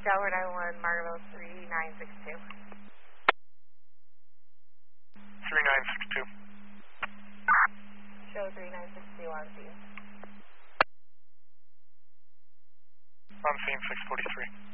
Delaware 911, Margaretville 3962. 3962. Show 3962 on scene. On scene 643.